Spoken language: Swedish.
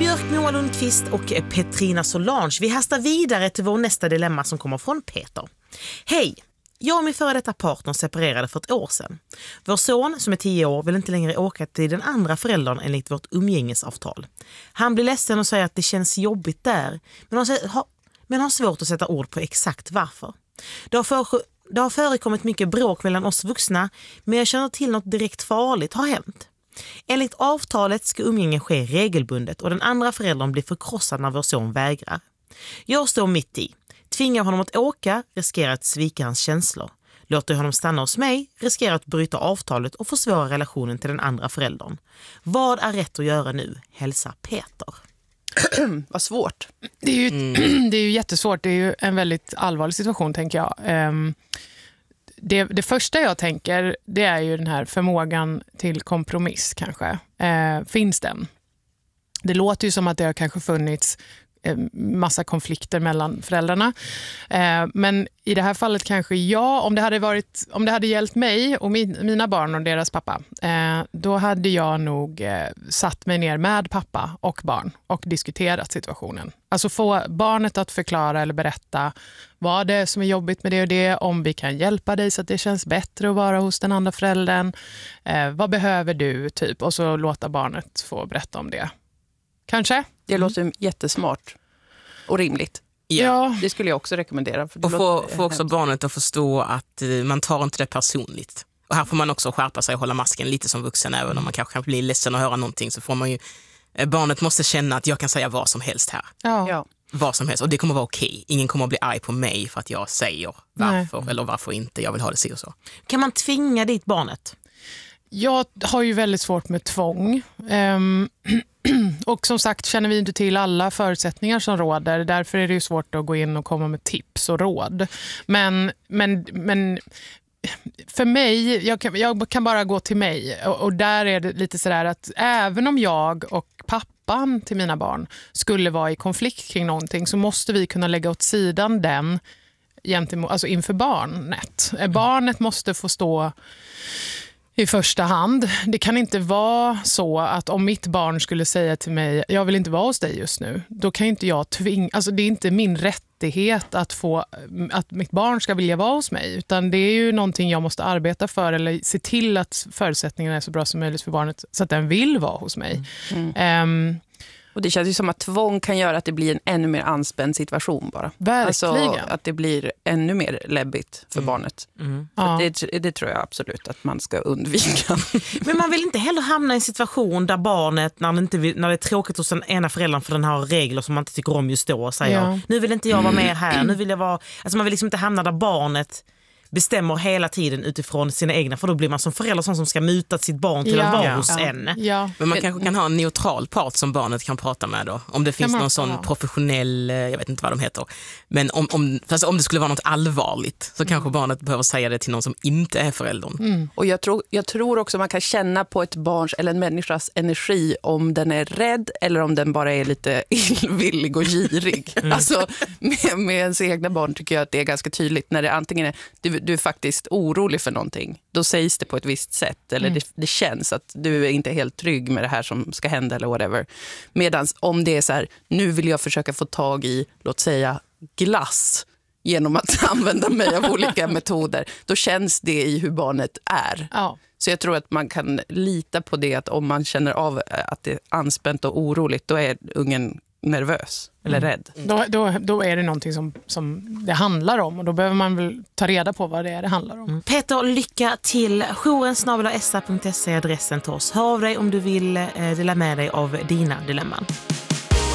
Björk, Moa Lundqvist och Petrina Solange. Vi hastar vidare till vår nästa dilemma som kommer från Peter. Hej! Jag och min före detta partner separerade för ett år sedan. Vår son, som är 10 år, vill inte längre åka till den andra föräldern enligt vårt umgängesavtal. Han blir ledsen och säger att det känns jobbigt där, men har svårt att sätta ord på exakt varför. Det har förekommit mycket bråk mellan oss vuxna, men jag känner till något direkt farligt har hänt. Enligt avtalet ska umgängen ske regelbundet och den andra föräldern blir förkrossad när vår son vägrar. Jag står mitt i. Tvingar honom att åka, riskerar att svika hans känslor. Låter honom stanna hos mig, riskerar att bryta avtalet och försvåra relationen till den andra föräldern. Vad är rätt att göra nu? Hälsa Peter. Vad svårt. Det är ju jättesvårt. Det är ju en väldigt allvarlig situation, tänker jag. Det första jag tänker, det är ju den här förmågan till kompromiss kanske. Finns den? Det låter ju som att det har kanske funnits massa konflikter mellan föräldrarna. Men i det här fallet kanske om det hade gällt mig och mina barn och deras pappa, då hade jag nog satt mig ner med pappa och barn och diskuterat situationen. Alltså få barnet att förklara eller berätta vad det är som är jobbigt med det och det, om vi kan hjälpa dig så att det känns bättre att vara hos den andra föräldern. Vad behöver du, typ? Och så låta barnet få berätta om det. Kanske? Det låter jättesmart och rimligt. Ja. Det skulle jag också rekommendera. För och få också barnet att förstå att man tar inte det personligt. Och här får man också skärpa sig och hålla masken lite som vuxen. Även om man kanske blir ledsen att höra någonting, så får man ju... Barnet måste känna att jag kan säga vad som helst här. Ja. Vad som helst. Och det kommer vara okej. Ingen kommer att bli arg på mig för att jag säger varför eller varför inte jag vill ha det så och så. Kan man tvinga dit barnet? Jag har ju väldigt svårt med tvång. Och som sagt känner vi inte till alla förutsättningar som råder. Därför är det ju svårt att gå in och komma med tips och råd. Men för mig, jag kan bara gå till mig. Och där är det lite sådär att även om jag och pappan till mina barn skulle vara i konflikt kring någonting, så måste vi kunna lägga åt sidan den gentemot, alltså inför barnet. Barnet måste få stå i första hand. Det kan inte vara så att om mitt barn skulle säga till mig, jag vill inte vara hos dig just nu, då kan inte jag tvinga, alltså det är inte min rättighet att mitt barn ska vilja vara hos mig, utan det är ju någonting jag måste arbeta för eller se till att förutsättningarna är så bra som möjligt för barnet så att den vill vara hos mig. Och det känns ju som att tvång kan göra att det blir en ännu mer anspänd situation bara. Verkligen. Alltså att det blir ännu mer läbbigt för barnet. Ja. Det tror jag absolut att man ska undvika. Men man vill inte heller hamna i en situation där barnet, när det är tråkigt hos den ena föräldern för den har regler som man inte tycker om just då, och säger nu vill inte jag vara med här, nu vill jag vara... Alltså man vill liksom inte hamna där barnet bestämmer hela tiden utifrån sina egna, för då blir man som förälder som ska muta sitt barn till att vara hos en. Ja. Men man kanske kan ha en neutral part som barnet kan prata med då. Om det finns någon sån professionell, jag vet inte vad de heter. Men om det skulle vara något allvarligt så kanske barnet behöver säga det till någon som inte är föräldern. Och jag tror också man kan känna på ett barns eller en människas energi om den är rädd eller om den bara är lite illvillig och girig. Alltså med ens egna barn tycker jag att det är ganska tydligt när det antingen är du är faktiskt orolig för någonting. Då sägs det på ett visst sätt. Eller det känns att du är inte helt trygg med det här som ska hända eller whatever. Medan om det är så här, nu vill jag försöka få tag i, låt säga, glass genom att använda mig av olika metoder. Då känns det i hur barnet är. Ja. Så jag tror att man kan lita på det, att om man känner av att det är anspänt och oroligt, då är ungen nervös eller rädd. Då är det någonting som det handlar om, och då behöver man väl ta reda på vad det är det handlar om. Peter, lycka till. jouren@sa.se är adressen till oss. Hör av dig om du vill dela med dig av dina dilemman.